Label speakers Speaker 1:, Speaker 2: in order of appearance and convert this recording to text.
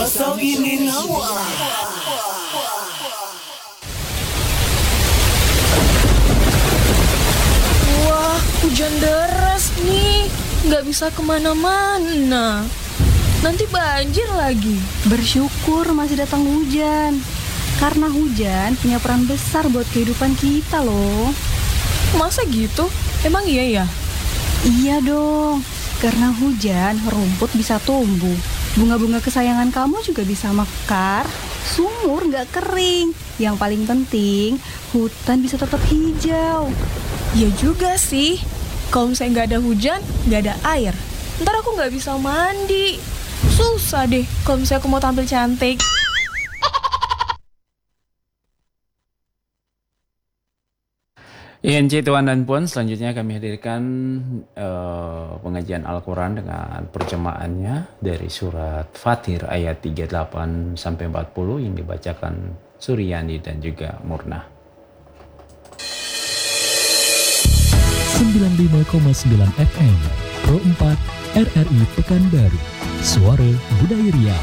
Speaker 1: Pasal ini nawa.
Speaker 2: Wah, hujan deras nih. Nggak bisa kemana-mana. Nanti banjir lagi.
Speaker 3: Bersyukur masih datang hujan. Karena hujan punya peran besar buat kehidupan kita loh.
Speaker 2: Masa gitu? Emang iya ya?
Speaker 3: Iya dong. Karena hujan, rumput bisa tumbuh. Bunga-bunga kesayangan kamu juga bisa mekar. Sumur nggak kering. Yang paling penting, hutan bisa tetap hijau.
Speaker 2: Ya juga sih. Kalau misalnya nggak ada hujan, nggak ada air. Ntar aku nggak bisa mandi. Susah deh kalau misalnya aku mau tampil cantik.
Speaker 4: INC Tuan dan Puan, selanjutnya kami hadirkan pengajian Al-Quran dengan terjemahannya dari surat Fatir ayat 38-40 yang dibacakan Suryani dan juga Murna.
Speaker 5: 95,9 FM Pro 4 RRI Pekanbaru, Suara Budaya Riau.